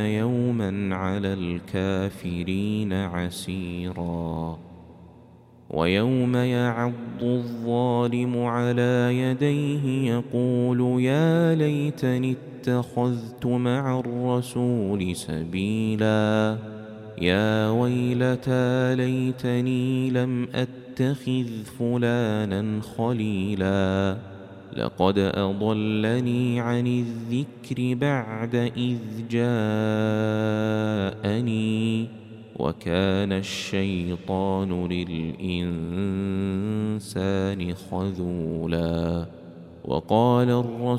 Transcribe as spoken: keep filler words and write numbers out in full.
يوما على الكافرين عسيرا ويوم يعض الظالم على يديه يقول يا ليتني اتخذت مع الرسول سبيلا يا ويلتى ليتني لم أتخذ فلانا خليلا لقد أضلني عن الذكر بعد إذ جاءني وكان الشيطان للإنسان خذولا وقال الرسول